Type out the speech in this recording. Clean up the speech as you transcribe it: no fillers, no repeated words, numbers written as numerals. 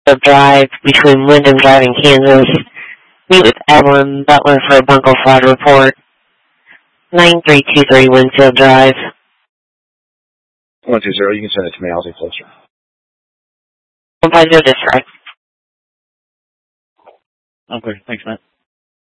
Drive between Wyndham Drive and Kansas. Meet with Evelyn Butler for a bunker fraud report. 9323 Winfield Drive. 120, you can send it to me. I'll be closer. 150 district. Okay, thanks, Matt.